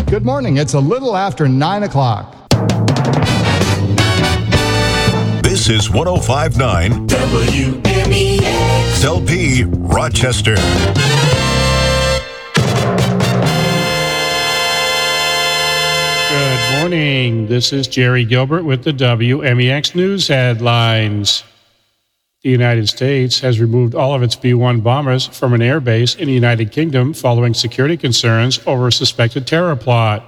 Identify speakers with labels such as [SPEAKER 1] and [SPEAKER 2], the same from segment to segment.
[SPEAKER 1] Good morning. It's a little after 9 o'clock.
[SPEAKER 2] This is 105.9 WMEX LP Rochester.
[SPEAKER 3] Good morning. This is Jerry Gilbert with the WMEX News headlines. The United States has removed all of its B-1 bombers from an air base in the United Kingdom following security concerns over a suspected terror plot.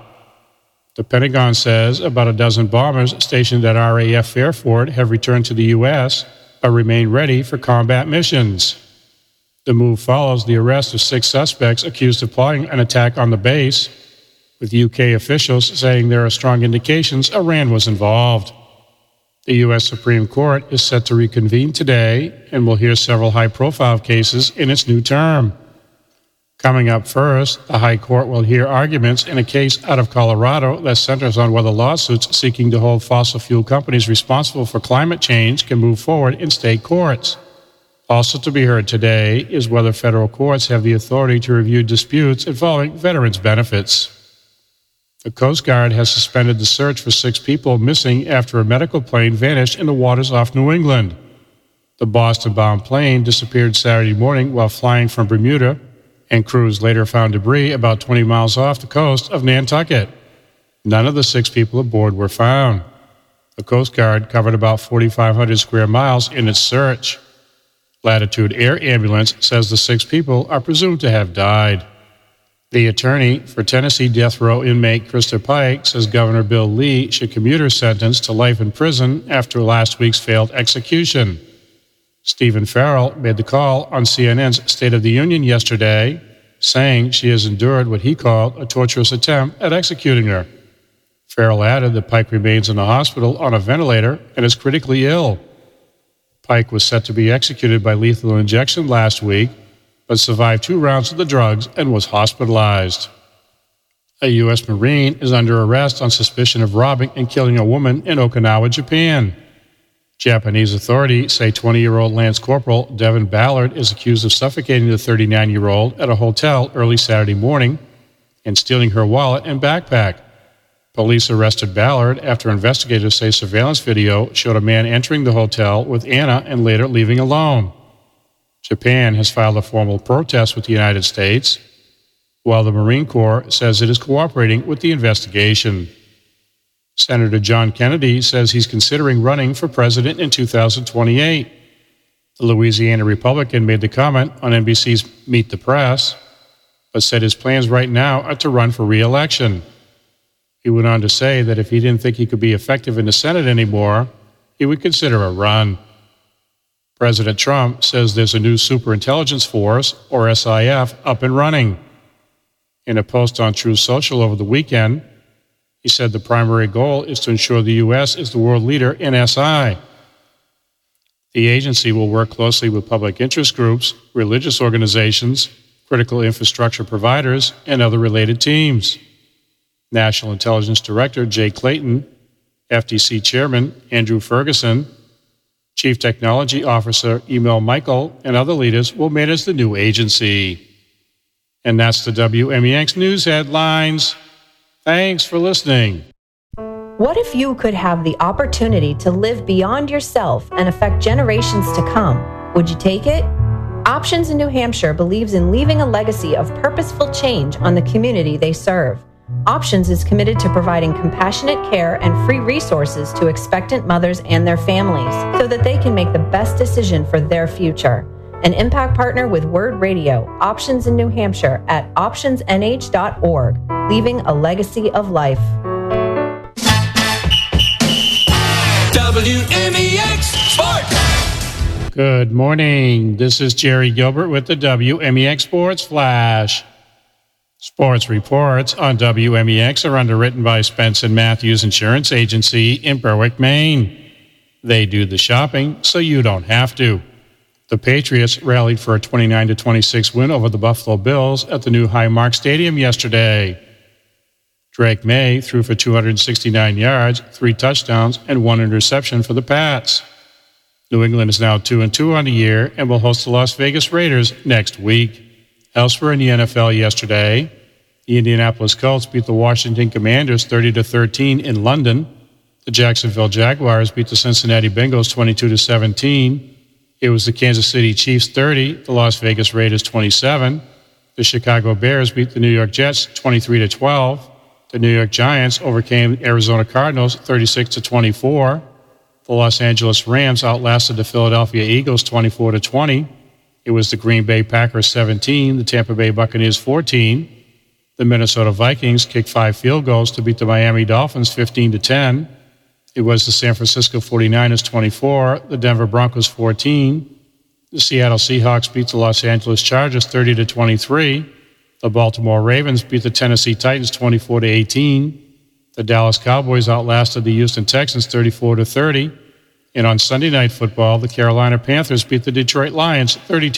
[SPEAKER 3] The Pentagon says about a dozen bombers stationed at RAF Fairford have returned to the U.S. but remain ready for combat missions. The move follows the arrest of 6 suspects accused of plotting an attack on the base, with UK officials saying there are strong indications Iran was involved. The U.S. Supreme Court is set to reconvene today and will hear several high-profile cases in its new term. Coming up first, the High Court will hear arguments in a case out of Colorado that centers on whether lawsuits seeking to hold fossil fuel companies responsible for climate change can move forward in state courts. Also to be heard today is whether federal courts have the authority to review disputes involving veterans' benefits. The Coast Guard has suspended the search for 6 people missing after a medical plane vanished in the waters off New England. The Boston-bound plane disappeared Saturday morning while flying from Bermuda, and crews later found debris about 20 miles off the coast of Nantucket. None of the 6 people aboard were found. The Coast Guard covered about 4,500 square miles in its search. Latitude Air Ambulance says the 6 people are presumed to have died. The attorney for Tennessee death row inmate Krista Pike says Governor Bill Lee should commute her sentence to life in prison after last week's failed execution. Stephen Farrell made the call on CNN's State of the Union yesterday, saying she has endured what he called a torturous attempt at executing her. Farrell added that Pike remains in the hospital on a ventilator and is critically ill. Pike was set to be executed by lethal injection last week, but survived 2 rounds of the drugs and was hospitalized. A U.S. Marine is under arrest on suspicion of robbing and killing a woman in Okinawa, Japan. Japanese authorities say 20-year-old Lance Corporal Devin Ballard is accused of suffocating the 39-year-old at a hotel early Saturday morning and stealing her wallet and backpack. Police arrested Ballard after investigators say surveillance video showed a man entering the hotel with Anna and later leaving alone. Japan has filed a formal protest with the United States, while the Marine Corps says it is cooperating with the investigation. Senator John Kennedy says he's considering running for president in 2028. The Louisiana Republican made the comment on NBC's Meet the Press, but said his plans right now are to run for re-election. He went on to say that if he didn't think he could be effective in the Senate anymore, he would consider a run. President Trump says there's a new superintelligence force, or SIF, up and running. In a post on Truth Social over the weekend, he said the primary goal is to ensure the U.S. is the world leader in SI. The agency will work closely with public interest groups, religious organizations, critical infrastructure providers, and other related teams. National Intelligence Director Jay Clayton, FTC Chairman Andrew Ferguson, Chief Technology Officer Emil Michael, and other leaders will manage the new agency. And that's the WMEX News headlines. Thanks for listening.
[SPEAKER 4] What if you could have the opportunity to live beyond yourself and affect generations to come? Would you take it? Options in New Hampshire believes in leaving a legacy of purposeful change on the community they serve. Options is committed to providing compassionate care and free resources to expectant mothers and their families so that they can make the best decision for their future. An impact partner with Word Radio, Options in New Hampshire at optionsnh.org, leaving a legacy of life.
[SPEAKER 5] WMEX Sports.
[SPEAKER 3] Good morning. This is Jerry Gilbert with the WMEX Sports Flash. Sports reports on WMEX are underwritten by Spence & Matthews Insurance Agency in Berwick, Maine. They do the shopping so you don't have to. The Patriots rallied for a 29-26 win over the Buffalo Bills at the new Highmark Stadium yesterday. Drake May threw for 269 yards, 3 touchdowns, and 1 interception for the Pats. New England is now 2-2 on the year and will host the Las Vegas Raiders next week. Elsewhere in the NFL yesterday, The Indianapolis Colts beat the Washington Commanders 30-13 in London. The Jacksonville Jaguars beat the Cincinnati Bengals 22-17. It was the Kansas City Chiefs 30, the Las Vegas Raiders 27. The Chicago Bears beat the New York Jets 23-12. The New York Giants overcame the Arizona Cardinals 36-24. The Los Angeles Rams outlasted the Philadelphia Eagles 24-20. It was the Green Bay Packers 17, the Tampa Bay Buccaneers 14. The Minnesota Vikings kicked 5 field goals to beat the Miami Dolphins 15-10. It was the San Francisco 49ers 24, the Denver Broncos 14. The Seattle Seahawks beat the Los Angeles Chargers 30-23. The Baltimore Ravens beat the Tennessee Titans 24-18. The Dallas Cowboys outlasted the Houston Texans 34-30. And on Sunday Night Football, the Carolina Panthers beat the Detroit Lions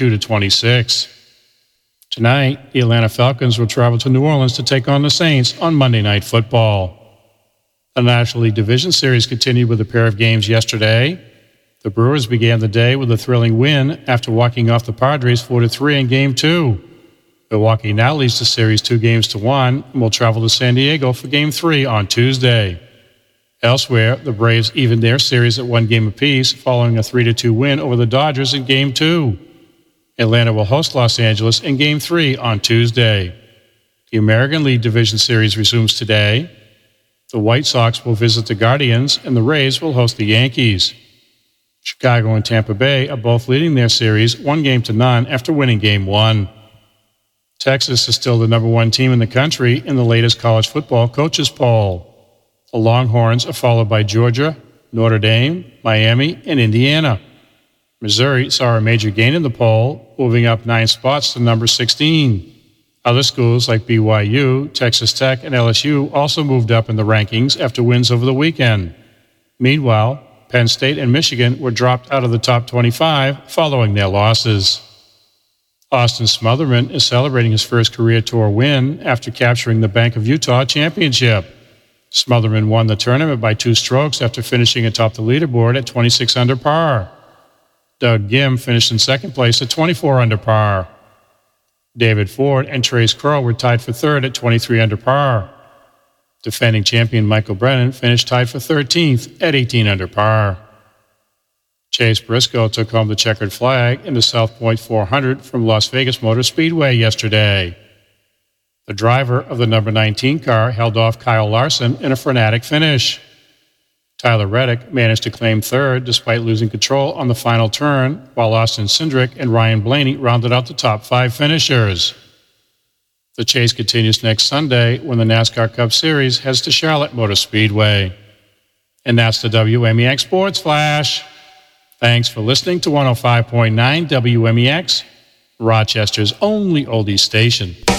[SPEAKER 3] 32-26. Tonight, the Atlanta Falcons will travel to New Orleans to take on the Saints on Monday Night Football. The National League Division Series continued with a pair of games yesterday. The Brewers began the day with a thrilling win after walking off the Padres 4-3 in Game 2. Milwaukee now leads the series 2-1 and will travel to San Diego for Game 3 on Tuesday. Elsewhere, the Braves evened their series at 1 game apiece following a 3-2 win over the Dodgers in Game 2. Atlanta will host Los Angeles in Game 3 on Tuesday. The American League Division Series resumes today. The White Sox will visit the Guardians, and the Rays will host the Yankees. Chicago and Tampa Bay are both leading their series 1-0 after winning Game 1. Texas is still the number 1 team in the country in the latest college football coaches poll. The Longhorns are followed by Georgia, Notre Dame, Miami, and Indiana. Missouri saw a major gain in the poll, moving up 9 spots to number 16. Other schools like BYU, Texas Tech, and LSU also moved up in the rankings after wins over the weekend. Meanwhile, Penn State and Michigan were dropped out of the top 25 following their losses. Austin Smotherman is celebrating his first career tour win after capturing the Bank of Utah championship. Smotherman won the tournament by 2 strokes after finishing atop the leaderboard at 26 under par. Doug Gim finished in second place at 24 under par. David Ford and Trace Crowe were tied for third at 23 under par. Defending champion Michael Brennan finished tied for 13th at 18 under par. Chase Briscoe took home the checkered flag in the South Point 400 from Las Vegas Motor Speedway yesterday. The driver of the number 19 car held off Kyle Larson in a frenetic finish. Tyler Reddick managed to claim third despite losing control on the final turn, while Austin Cindric and Ryan Blaney rounded out the top 5 finishers. The chase continues next Sunday when the NASCAR Cup Series heads to Charlotte Motor Speedway. And that's the WMEX Sports Flash. Thanks for listening to 105.9 WMEX, Rochester's only oldies station.